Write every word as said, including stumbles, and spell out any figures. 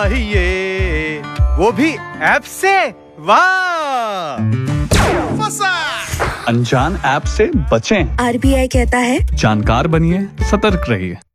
ये वो भी ऐप से, वाह। फंसा। अनजान ऐप से बचें। आर बी आई कहता है जानकार बनिए, सतर्क रहिए।